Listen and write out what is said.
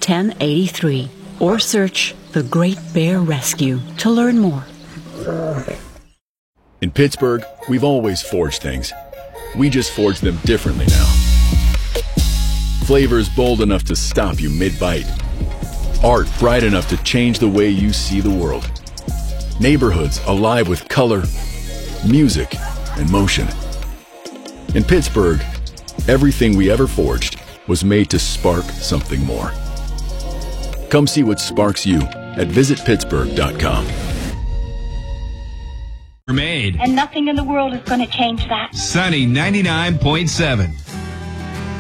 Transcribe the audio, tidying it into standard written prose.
1083 or search The Great Bear Rescue to learn more. In Pittsburgh, we've always forged things. We just forge them differently now. Flavors bold enough to stop you mid-bite. Art bright enough to change the way you see the world. Neighborhoods alive with color, music, and motion. In Pittsburgh, everything we ever forged was made to spark something more. Come see what sparks you at visitpittsburgh.com. Made. And nothing in the world is going to change that. Sunny 99.7.